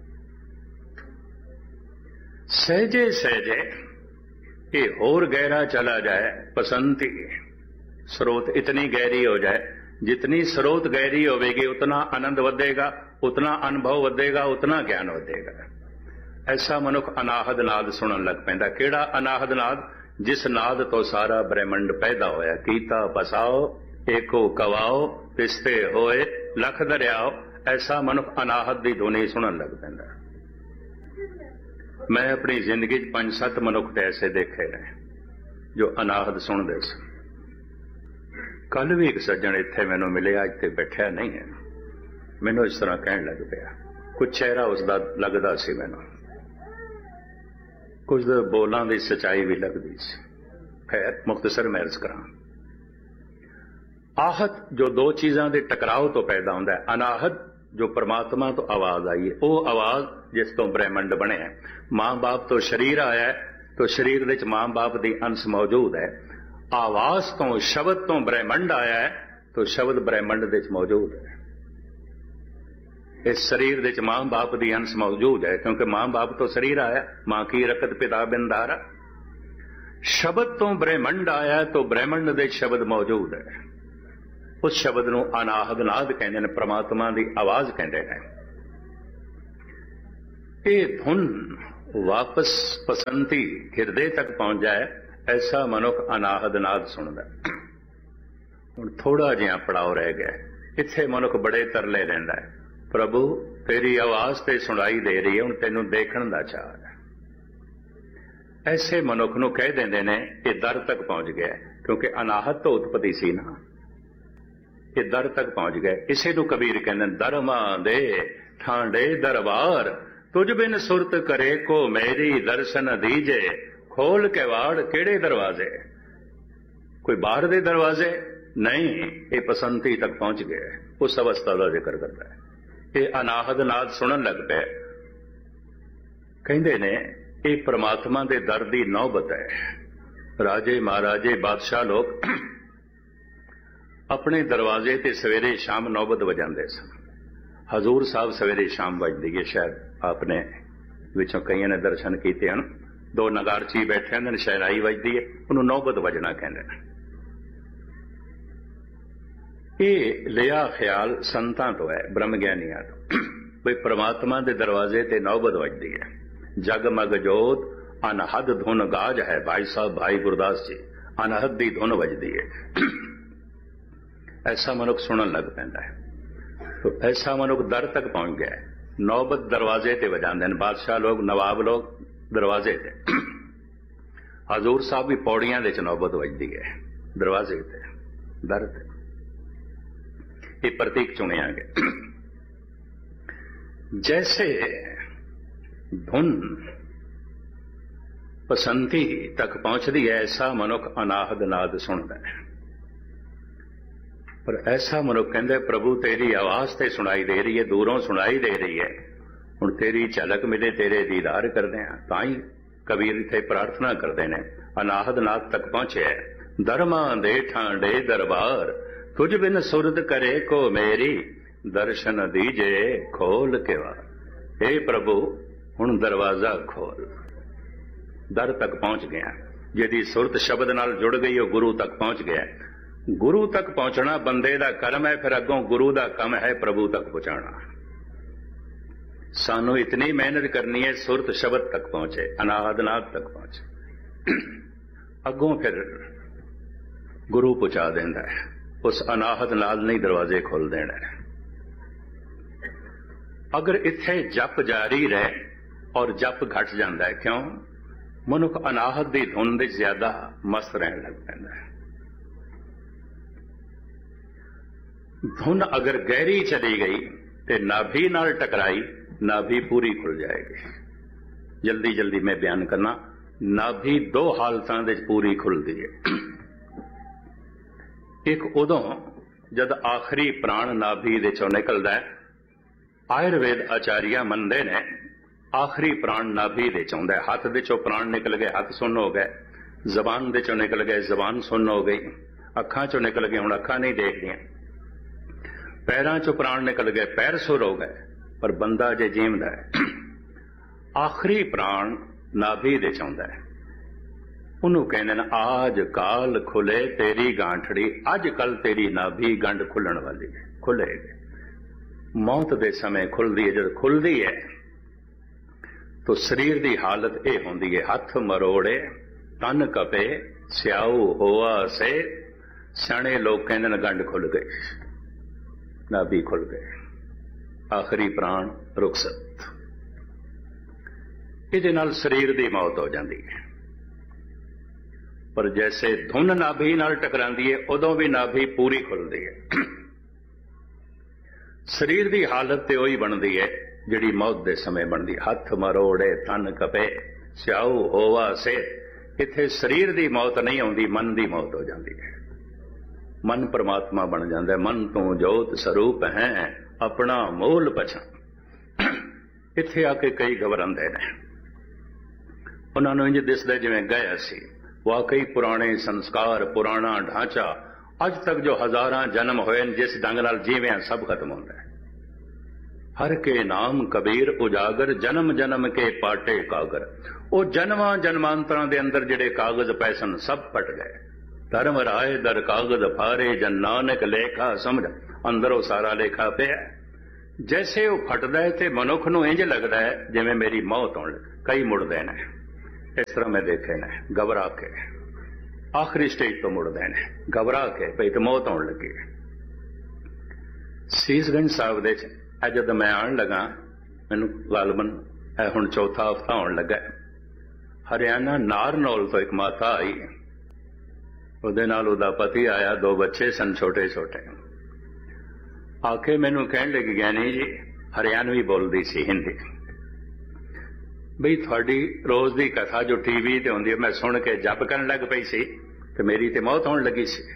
ਸਹਿਜੇ ਸਹਿਜੇ ਇਹ ਹੋਰ ਗਹਿਰਾ ਚਲਾ ਜਾਏ, ਪਸੰਤੀ स्रोत इतनी गहरी हो जाए, जितनी स्रोत गहरी होगी उतना आनंद ਵਧੇਗਾ, उतना अनुभव ਵਧੇਗਾ, उतना ज्ञान ਵਧੇਗਾ। ऐसा मनुख अनाहद नाद सुनन लग पैंदा। किहड़ा अनाहद नाद? जिस नाद तो सारा ब्रह्मंड पैदा होया। कीता बसाओ एको कवाओ पिसते होए लख दरियाओ। ऐसा मनुख अनाहद की धुनी सुनन लग पैंदा। मैं अपनी जिंदगी पंज सत्त मनुख ऐसे देखे ने जो अनाहद सुनते सन। कल भी एक सज्जन इत्थे मैनू मिले, अज ते बैठा नहीं है, मैनू इस तरह कहन लग पिया। कुछ चेहरा उसका लगता सी, मैनू कुछ बोलों की सच्चाई भी लगती सी। खैर मुख्तसर मैं अर्ज करा, आहत जो दो चीज़ों के टकराव तो पैदा होता है। अनाहत जो परमात्मा तो आवाज आई है, वो आवाज जिस तो ब्रह्मंड बने है। माँ बाप तो शरीर आया है, तो शरीर विच माँ बाप की अंश मौजूद है। आवाज तो शब्द तो ब्रह्मंड आया है, तो शब्द ब्रह्मंड विच मौजूद है। इस शरीर विच मां बाप की अंश मौजूद है, क्योंकि मां बाप तो शरीर आया, मां की रकत पिता बिंदारा। शब्द तो ब्रह्मंड आया, तो ब्रह्मंड दे शब्द मौजूद है। उस शब्द नूं अनाहद नाद कहते हैं, परमात्मा की आवाज कहते हैं। ये धुन वापस पसंती हिरदे तक पहुंच जाए, ऐसा मनुख अनाहद नाद सुनदा। हुण थोड़ा जिहा पड़ाव रह गया, इत्थे मनुख बड़े तरले रहिंदा है, प्रभु तेरी आवाज ते सुनाई दे रही है, हुण तैनूं देखण दा चाह है। ऐसे मनुख नूं कह देंदे ने ये दर तक पहुंच गया, क्योंकि अनाहत तो उत्पत्ति सी ना, ये दर तक पहुंच गए। इसे नूं कबीर कहंदे दरमा दे ठांडे दरबार, तुझ बिन सुरत करे को मेरी दर्शन दीजे, खोल के वाड़ केड़े दरवाजे। कोई बाहर दे दरवाजे नहीं, ये पसंती तक पहुंच गए। उस अवस्था का जिक्र करता है। ये अनाहद नाद सुनन लग पे, कहंदे ने ये परमात्मा दे दर दी नौबत है। राजे महाराजे बादशाह लोग अपने दरवाजे ते सवेरे शाम नौबत वजांदे सन। हजूर साहब सवेरे शाम वजदी है, शायद आपने विचों कई ने दर्शन किए हैं। दो नगारची बैठे हैं, शहनाई वजदी है, उन्होंने नौबत वजना कहते हैं। ये लिया ख्याल संतां तो है, ब्रह्म ज्ञानियां तो, भाई परमात्मा के दरवाजे ते नौबत वजदी है। जगमग जोत अनहद धुन गाज है, भाई साहब भाई गुरदास जी, अनहद दी धुन वजदी है। ऐसा मनुख सुनन लग पैंदा है। तो ऐसा मनुख दर तक पहुंच गया है। नौबत दरवाजे ते वजांदे ने बादशाह लोग, नवाब लोग दरवाजे ते। हजूर साहब भी पौड़ियां दे च नौबत वजदी है, दरवाजे ते, दर ते। ये प्रतीक चुनिया गया। जैसे धुन पसंती तक पहुंचती है, ऐसा मनुख अनाहद नाद सुनता है। पर ऐसा मनुख कहंदे प्रभु तेरी आवाज ते सुनाई दे रही है, दूरों सुनाई दे रही है, हुण तेरी झलक मिले, तेरे दीदार करदे हां। तां ही कबीर इत्थे प्रार्थना करदे ने, अनाहद नाद तक पहुंचे है। दरमा दे ठांडे दरबार, तुझ बिन सुरद करे को मेरी, दर्शन दीजे खोल के वार। हे प्रभु हुण दरवाजा खोल। दर तक पहुंच गया। जिहदी सुरत शब्द नाल जुड़ गई, वो गुरु तक पहुंच गया। गुरु तक पहुंचना बंदे दा कर्म है, फिर अगों गुरु दा कम है प्रभु तक पहुंचाना। सानू इतनी मेहनत करनी है, सुरत शब्द तक पहुंचे, अनाहद नाद तक पहुंचे, अगों फिर गुरु पहुंचा देंदा है। उस अनाहद नाद नहीं दरवाजे खोल देना है। अगर इत्थे जप जारी रहे और जप घट जाता है, क्यों? मनुख अनाहद दी धुन दे ज्यादा मस्त रहन लग पैंदा है। धुन अगर गहरी चली गई तो नाभि नाल टकराई, नाभि पूरी खुल जाएगी। जल्दी जल्दी मैं बयान करना, नाभि दो हालतां दे पूरी खुलती है। एक उदों जद आखिरी प्राण नाभि दे चों निकलदा है। आयुर्वेद आचार्य मनदे ने आखिरी प्राण नाभि दे चों आउंदा है। हथ दे चों प्राण निकल गए, हथ सुन्न हो गए। जबान दे चों निकल गए, जबान सुन्न हो गई। अखां चों निकल गए, हुण अखां नहीं देखदियां। पैरां चों प्राण निकल गए, पैर सुर हो गए। पर बंदा जे जीवदा है, आखिरी प्राण नाभि दे चों आउंदा है। उन्होंने कहने ना, आज काल खुले तेरी गांठड़ी, अज कल तेरी नाभि गंढ खुलण वाली है, खुलेगी। मौत दे समय खुलदी है। जब खुलदी है तो शरीर की हालत यह होंदी है, हथ मरोड़े तन कपे स्याऊ होआ से। सियाणे लोग कहते हैं गंढ खुल गई, नाभि खुल गए, आखिरी प्राण रुखसत। इहदे नाल शरीर की मौत हो जाती है। पर जैसे धुन नाभि नाल टकरांदी है, उदों भी नाभि पूरी खुलती है। शरीर की हालत तो वही बनती है जिहड़ी मौत के समय बनती। हथ मरोड़े तन कपे स्याऊ होवा से। इत्थे शरीर की मौत नहीं आउंदी, मन की मौत हो जाती है। मन परमात्मा बन जाता है। मन तू जोत स्वरूप है, अपना मोल पछाण। इत्थे आके कई घबरांदे ने, उन्होंने इंज दिसदा जिवें गया सी। वाकई पुराने संस्कार, पुराना ढांचा, अज तक जो हजारां जन्म होए, जिस ढंग नाल जीविया सब खत्म होंदा है। हर के नाम कबीर उजागर, जन्म जन्म के पाटे कागर। वो जन्मां जन्मांतरां दे अंदर जिहड़े कागज पए सन, सब फट गए। धर्म राय दर कागज फारे, जन नानक लेखा समझ। अंदरों सारा लेखा पिया। जैसे वो फटदा है तो मनुख नूं इंज लगदा है जिवें मेरी मौत आउण लगी। कई मुड़दे ने, इस तरह मैं देखे ने घबरा के, आखिरी स्टेज तो मुड़दे ने घबरा के भई ते मौत आउण लगी। सीसगंज साहब दे जद मैं आन लगा, मैनू गालबन हुण चौथा हफ्ता आउण लगा, हरियाणा नारनौल तो एक माता आई, उहदे नाल उहदा पति आया, दो बच्चे सन छोटे छोटे। आके मैनू कहण लगी ज्ञानी जी, हरियाणवी बोलदी सी हिंदी, बई थोड़ी रोज की कथा जो टीवी ते हुंदी है मैं सुन के जप करन लग पई सी ते मेरी ते मौत आउण लगी सी।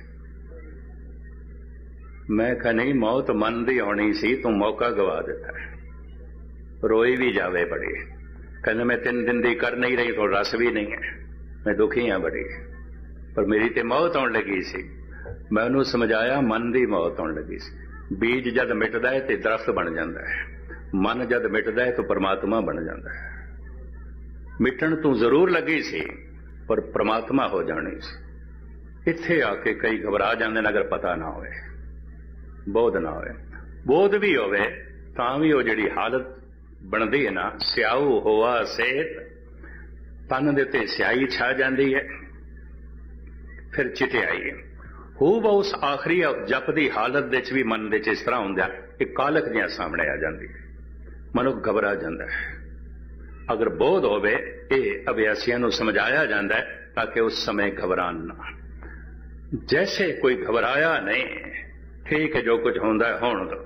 मैं कहा नहीं, मौत मन दी आउणी सी, तू मौका गवा दिता। रोई भी जावे बड़ी, कहने मैं तीन दिन दी कर नहीं रही तो रस भी नहीं है, मैं दुखी हाँ बड़ी, पर मेरी ते मौत आउण लगी सी। मैं उन्होंने समझाया मन दी मौत आउण लगी सी। बीज जद मिटदा है तो दरख्त बन जाता है, मन जद मिटदा है तो परमात्मा बन जाता है। मिटन तू जरूर लगी सी पर परमात्मा हो जानी सी। इत्थे आके कई घबरा जाते अगर पता ना होए, बोध ना होए। बोध भी होवे तां भी वो जिहड़ी हालत बनदी है ना, स्याऊ होआ सेहत, तन दे ते स्याही छा जाती है, फिर चिटियाई हो वा उस आखिरी जप की हालत दे भी मन दे इस तरह होंदा एक कालक जिहा सामने आ जाती है, मनुख घबरा जाता है। अगर बोध होवे ये अभ्यासियों को समझाया जाता है ताकि उस समय घबरान ना। जैसे कोई घबराया नहीं, ठीक है जो कुछ होंदा है होण दो।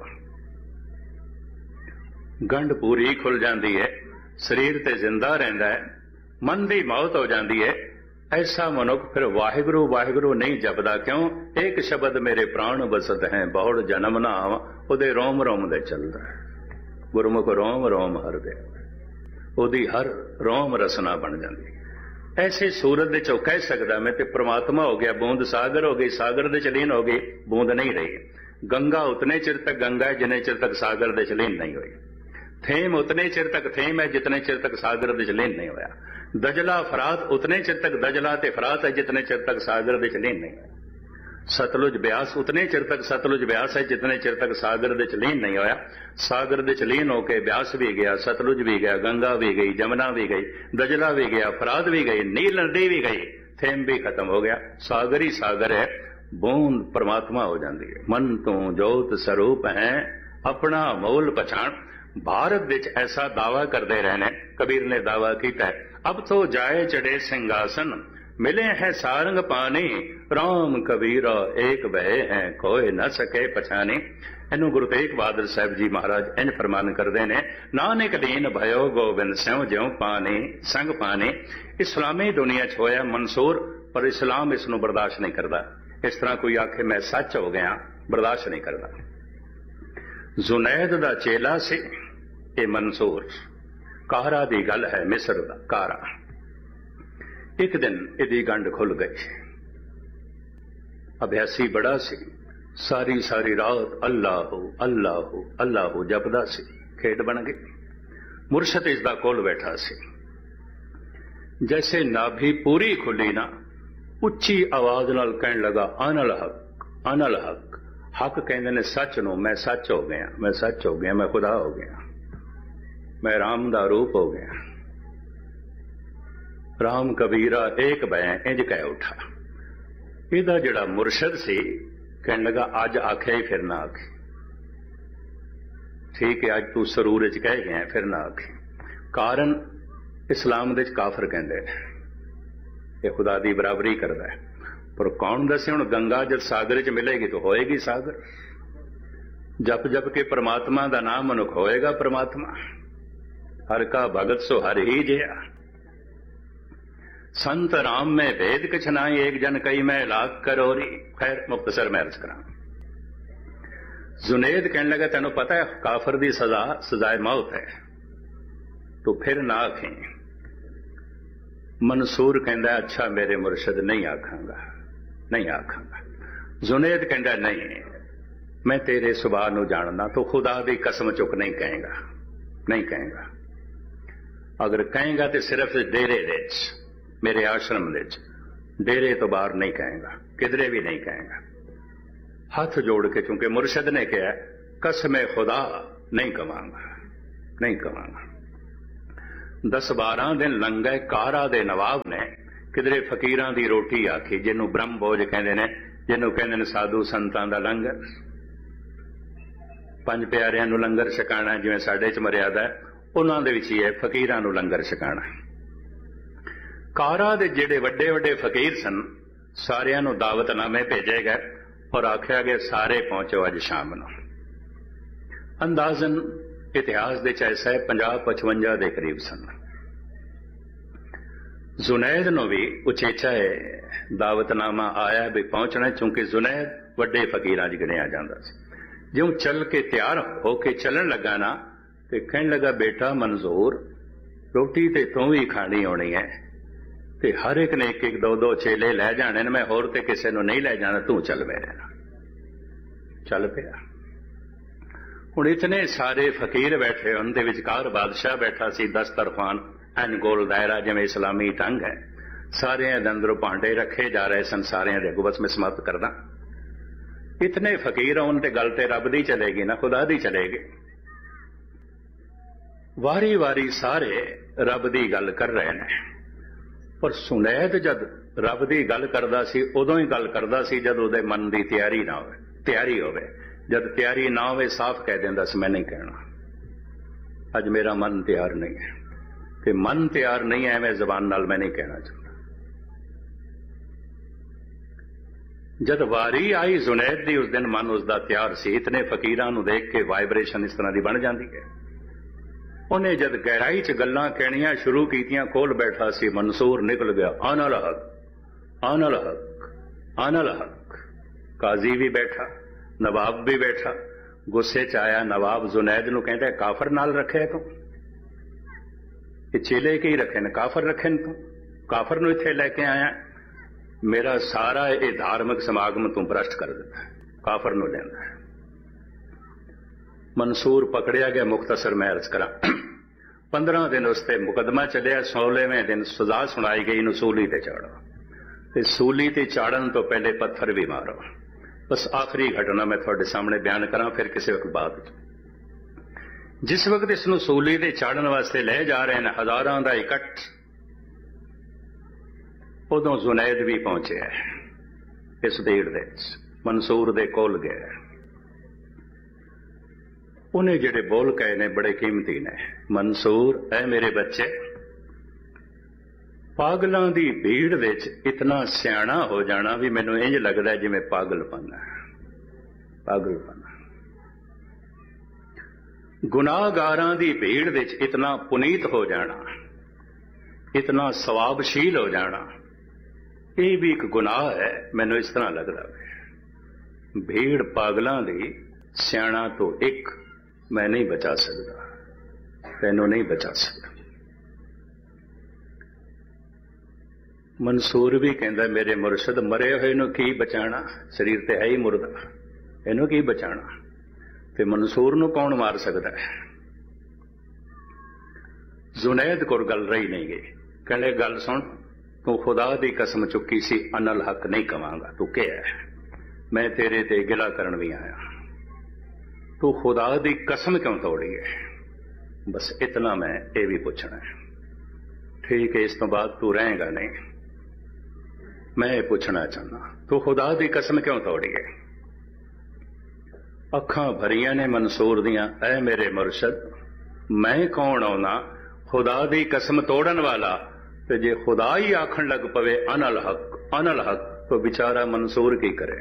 गंढ पूरी खुल जाती है, शरीर ते जिंदा रहिंदा है, मन की मौत हो जाती है। ऐसा मनुख फिर वाहिगुरु वाहिगुरु नहीं जपदा, क्यों? एक शब्द मेरे प्राण बसत हैं, बहुड़ जन्म ना आवा, उहदे रोम रोम दे चलदा है। गुरमुख रोम रोम हर दे, उहदी हर रोम रसना बन जाती। ऐसे सूरत दे चो कह सकदा मैं ते परमात्मा हो गया, बूंद सागर हो गई, सागर दे च लीन हो गई, बूंद नहीं रही। गंगा उतने चिर तक गंगा है जितने चिर तक सागर दे च लीन नहीं हुई। थेम उतने चिर तक थेम है जितने चिर तक सागर दे च लीन नहीं होया। दजला फरात उतने चिर तक दजला ते फरात है जितने चिर तक सागर दे च लीन नहीं होया। सतलुज ब्यास उतने चिर तक सतलुज ब्यास है जितने चिर तक सागर दे च लीन नहीं होया। सागर दे च लीन होके ब्यास भी गया, सतलुज भी गया, गंगा भी गई, जमुना भी गई, दजला भी गया, फरात भी गई, नील नदी भी गई, थेम भी खत्म हो गया। सागर ही सागर है, बूंद परमात्मा हो जाती है। मन तू जोत स्वरूप है, अपना मूल पछाण। भारत विच ऐसा दावा करते रहने, कबीर ने दावा किया है, अब तो जाए चढ़े सिंहासन, मिले हैं सारंग पानी, राम कबीरा एक बहे हैं, कोई न सके पछाने। इनू गुरु तेग बहादुर साहब जी महाराज इंज फरमान करते ने, नानक दीन भयो गोबिंद स्यों ज्यों पानी संग पानी। इस्लामी दुनिया च होया मंसूर, पर इस्लाम इसनू बर्दाश्त नहीं करता। इस तरह कोई आखे मैं सच हो गया, बर्दाश्त नहीं करता। जुनैद दा चेला से ये मंसूर, कारा दी गल है, मिस्र दा कारा। एक दिन इदी गंढ खुल गई। अभ्यासी बड़ा सी, सारी सारी रात अल्लाह अल्लाह अल्लाह जपदा सी, खेड बन गई। मुर्शद इसदा कोल बैठा सी। जैसे नाभि पूरी खुली ना, उच्ची आवाज नाल कहन लगा, अनल हक अनल हक। हक कहते ने सच नो, मैं सच हो गया, मैं सच हो गया, मैं खुदा हो गया, मैं राम दा रूप हो गया। राम कबीरा एक बैं इंज कह उठा। इहदा जिहड़ा मुर्शद सी कहन लगा, अज आख्या ही फिर ना आखे, ठीक है अज तू सरूर च कह गया फिर ना आखे। कारण इस्लाम दे काफर कहते हैं ये खुदा दी बराबरी करता है, पर कौन दसे हुण गंगा जब सागर च मिलेगी तो होएगी सागर। जप जप के परमात्मा दा नाम मनुख होएगा परमात्मा। हर का भगत सो हर ही जिया, संत राम में भेद किछ नाई, एक जन कई मैं लाख करोरी। खैर मुख्तसर मैं अर्ज करा। जुनेद कहने लगा, तेनों पता है काफर दी सजा सजाए मौत है, तो फिर ना आखें। मंसूर कहता अच्छा मेरे मुर्शद नहीं आखांगा, नहीं आखांगा। जुनेद कहता नहीं, मैं तेरे सुभाव नूं जानदा, तो खुदा दी कसम चुक नहीं कहेगा, नहीं कहेगा। अगर कहेगा तो सिर्फ डेरे दे मेरे आश्रम दे, डेरे तो बाहर नहीं कहेगा, किधरे भी नहीं कहेगा। हाथ जोड़ के, चूंकि मुर्शद ने कहा कसम खुदा नहीं कवांगा, नहीं कवांगा। दस बारह दिन लंघे कारा दे नवाब ने किधरे फकीरां दी रोटी आखी, जिन्हों ब्रह्म भोज कहते हैं, जिन्हों कहते हैं साधु संतां दा लंगर। पंज प्यारियां नूं लंगर छकाना जिवें साडे च मर्यादा है, उन्हां दे विच ही है फकीरां नूं लंगर छकाना। कारा दे जिहड़े वड्डे वड्डे फकीर सन सारियां नूं दावतनामे भेजे गए और आख्या गया सारे पहुंचो अज शाम नूं। अंदाजन इतिहास दे ऐसा है पंजाह पचवंजा दे करीब सन। जुनैद नूं भी उचेचा है दावतनामा आया भी पहुंचना, चूंकि जुनैद वड्डे फकीरां च गिणिया जांदा सी। ज्यों चल के तैयार होके चलन लगा ना ते कहन लगा बेटा मंजूर रोटी ते तू भी खानी होनी है, ते हर एक ने एक एक दो दो चेले लै जाने, मैं होर ते किसे नूं नहीं लै जाना, तू चल मेरे नाल। चल पिया। हुण इतने सारे फकीर बैठे, उनके विचकार बादशाह बैठा सी दस तरफान एन गोल दायरा जिवें इस्लामी ढंग है। सारे अंदरों भांडे रखे जा रहे सन, सारे दे अगों बस मैं समाप्त करदा। इतने फकीर होण ते गल ते रब दी चलेगी ना, खुदा दी चलेगी। वारी वारी सारे रब दी गल कर रहे हैं, पर सुनैद जद रब दी गल करदा सी उदों ही गल करदा सी जद उहदे मन दी तैयारी ना होवे, तैयारी होवे। जद तैयारी ना होवे साफ कह दिंदा सी मैं नहीं कहना, अज मेरा मन तैयार नहीं है। कि मन तैयार नहीं है मैं जबान नाल मैं नहीं कहना चाहता। जद वारी आई जुनैद दी उस दिन मन उसका तैयार सी। इतने फकीरां नूं देख के वाइब्रेशन इस तरह की बन जाती है। उन्हें जद गहराई च गल्लां कहणियां शुरू कीतियां, कोल बैठा सी मंसूर निकल गया आनल हक, आनल हक, आनल हक। काजी भी बैठा, नवाब भी बैठा। गुस्से च आया नवाब जुनैद नूं कहंदा काफर नाल रखे तू, ये चेले की रखे ने, काफर रखे ने तू, काफर नूं इत्थे लैके आया। मेरा सारा ये धार्मिक समागम तू भ्रष्ट कर दिता, काफर नूं लैंदा है। मंसूर पकड़िया गया। मुख्तसर मैं अर्ज करा, पंद्रह दिन उसते मुकदमा चलिया। सोलहवें दिन सजा सुनाई गई नूं सूली ते चाड़ो, ते सूली ते चाड़न तो पहले पत्थर भी मारो। बस आखिरी घटना मैं थोड़े सामने बयान करा, फिर किसी वक्त बाद। जिस वक्त इसनूं सूली ते चाड़न वास्ते ले जा रहे हैं हजारां दा इकट्ठ, उदों जुनैद भी पहुंचे इस भीड़ दे मंसूर दे कोल गया। उन्हें जिहड़े बोल कहे ने बड़े कीमती ने। मंसूर ऐ मेरे बच्चे, पागलों की भीड़ विच इतना सियाणा हो जाना भी मैनूं इंज लगदा जिवें पागलपन है, पागलपन। गुनाहगारां की भीड़ विच इतना पुनीत हो जाना, इतना सवाबशील हो जाना, ये भी एक गुनाह है। मैनूं इस तरह लगदा है भीड़ पागलों की सियाणा तो एक मैं नहीं बचा सकता, तैनूं नहीं बचा सकता। मंसूर भी कहता मेरे मुर्शद मरे हुए नूं की बचाना, शरीर ते है ही मुर्दा, इनू की बचाना, ते मंसूर नूं कौन मार सकता है। जुनैद को गल रही नहीं गई। कहने गल सुन, तू खुदा दी कसम चुकी सी अनल हक नहीं कवांगा। तू क्या है, मैं तेरे ते गिला करन भी आया, तू खुदा दी कसम क्यों तोड़ी है। बस इतना मैं ये भी पूछना है। ठीक है, इस तो बाद तू रहेगा नहीं। मैं ये पूछना चाहना, तू खुदा दी कसम क्यों तोड़ी है। अखां भरियां ने मंसूर दियां, ऐ मेरे मुर्शद मैं कौन आना खुदा दी कसम तोड़न वाला। तो जे खुदा ही आखन लग पवे अनल हक अनल हक, तो बेचारा मंसूर की करे।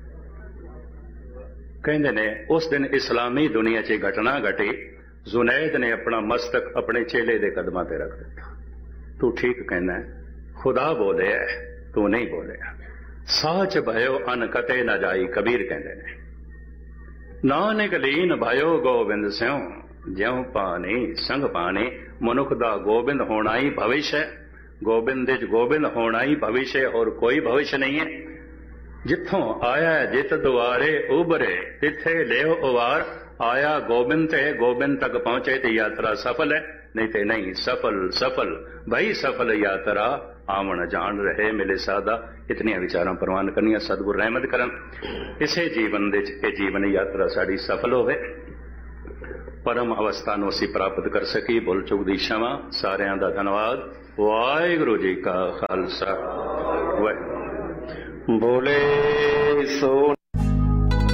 कहते ने उस दिन इस्लामी दुनिया च घटना घटी। जुनैद ने अपना मस्तक अपने चेले दे कदमां ते रख दिता। तू ठीक कहना है, खुदा बोले है, तू नहीं बोले। साच भयो अन कते न जाई, कबीर कहते ने। नानक लीन भयो गोबिंद स्यों, ज्यों पानी संग पानी। मनुख दा गोबिंद होना ही भविष्य है। गोबिंद विच गोबिंद होना ही भविष्य, और कोई भविष्य नहीं है। जिथों आया जित दुआरे उबरे, तिथे लेओ उवार। आया गोबिंद ते गोबिंद तक पहुंचे तो यात्रा सफल है, नहीं तो नहीं सफल सफल भाई सफल यात्रा। आवन जान रहे मिले सादा। इतनियां विचारां प्रवान करनियां, सतगुर रहमत करन। इसे जीवन दे ये जीवन यात्रा साड़ी सफल होवे। परम अवस्था ਨੂੰ ਅਸੀਂ ਪ੍ਰਾਪਤ ਕਰ ਸਕੀ। ਭੁੱਲ ਚੁੱਕ ਦੀ क्षमा। ਸਾਰਿਆਂ ਦਾ ਧੰਨਵਾਦ। ਵਾਹਿਗੁਰੂ ਜੀ ਕਾ ਖਾਲਸਾ ਵਾਹਿਗੁਰੂ। ਬੋਲੇ